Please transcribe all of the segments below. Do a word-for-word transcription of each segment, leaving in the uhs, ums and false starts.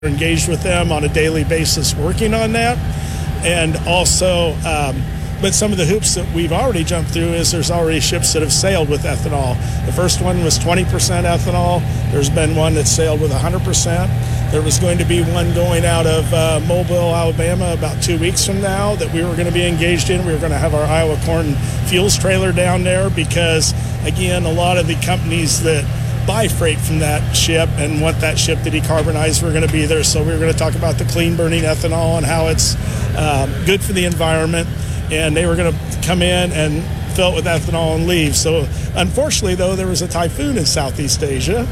engaged with them on a daily basis working on that. And also, um, but some of the hoops that we've already jumped through is there's already ships that have sailed with ethanol. The first one was twenty percent ethanol. There's been one that sailed with one hundred percent. There was going to be one going out of uh, Mobile, Alabama about two weeks from now that we were going to be engaged in. We were going to have our Iowa Corn Fuels trailer down there because, again, a lot of the companies that buy freight from that ship and want that ship to decarbonize were going to be there. So we were going to talk about the clean burning ethanol and how it's um, good for the environment. And they were going to come in and fill it with ethanol and leave. So unfortunately, though, there was a typhoon in Southeast Asia,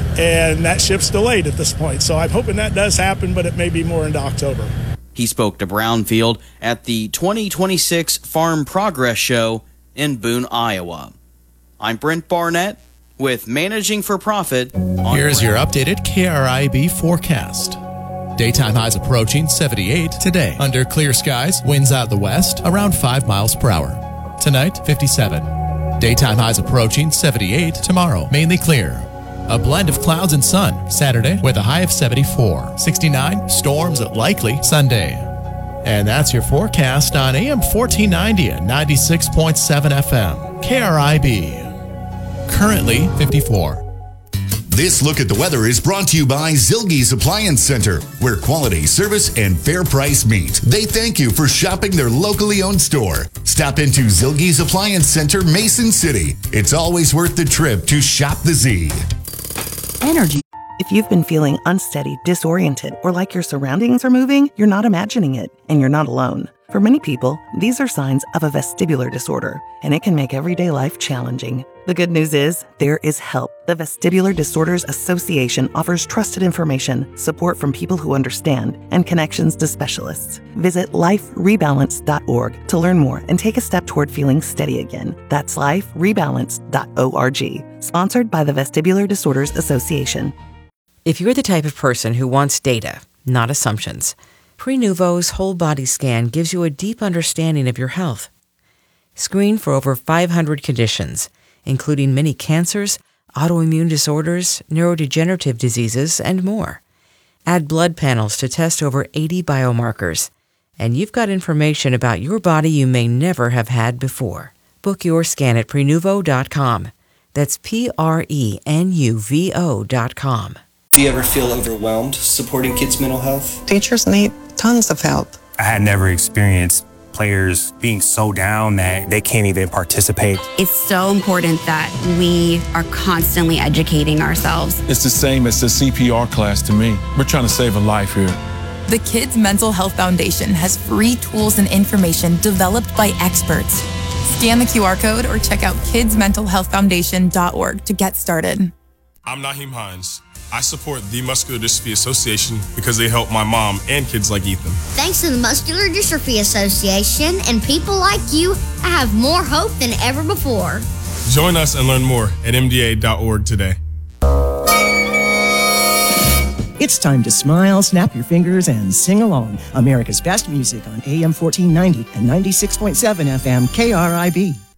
and that ship's delayed at this point. So I'm hoping that does happen, but it may be more into October. He spoke to Brownfield at the twenty twenty-six Farm Progress Show in Boone, Iowa. I'm Brent Barnett with Managing for Profit. Here's your updated K R I B forecast. Daytime highs approaching seventy-eight today. Under clear skies, winds out of the west around five miles per hour. Tonight, fifty-seven. Daytime highs approaching seventy-eight tomorrow, mainly clear. A blend of clouds and sun Saturday with a high of seventy-four. sixty-nine, storms likely Sunday. And that's your forecast on A M fourteen ninety and ninety-six point seven F M. K R I B. Currently fifty-four. This look at the weather is brought to you by Zilge's Appliance Center, where quality, service, and fair price meet. They thank you for shopping their locally owned store. Stop into Zilge's Appliance Center, Mason City. It's always worth the trip to shop the Z. Energy. If you've been feeling unsteady, disoriented, or like your surroundings are moving, you're not imagining it, and you're not alone. For many people, these are signs of a vestibular disorder, and it can make everyday life challenging. The good news is, there is help. The Vestibular Disorders Association offers trusted information, support from people who understand, and connections to specialists. Visit life rebalance dot org to learn more and take a step toward feeling steady again. That's life rebalance dot org. Sponsored by the Vestibular Disorders Association. If you're the type of person who wants data, not assumptions, Prenuvo's whole body scan gives you a deep understanding of your health. Screen for over five hundred conditions, including many cancers, autoimmune disorders, neurodegenerative diseases, and more. Add blood panels to test over eighty biomarkers, and you've got information about your body you may never have had before. Book your scan at Prenuvo dot com. That's P R E N U V O dot com. Do you ever feel overwhelmed supporting kids' mental health? Teachers need tons of help. I had never experienced players being so down that they can't even participate. It's so important that we are constantly educating ourselves. It's the same as the C P R class to me. We're trying to save a life here. The Kids Mental Health Foundation has free tools and information developed by experts. Scan the Q R code or check out kids mental health foundation dot org to get started. I'm Naheem Hines. I support the Muscular Dystrophy Association because they help my mom and kids like Ethan. Thanks to the Muscular Dystrophy Association and people like you, I have more hope than ever before. Join us and learn more at M D A dot org today. It's time to smile, snap your fingers, and sing along. America's best music on A M fourteen ninety and ninety-six point seven F M K R I B.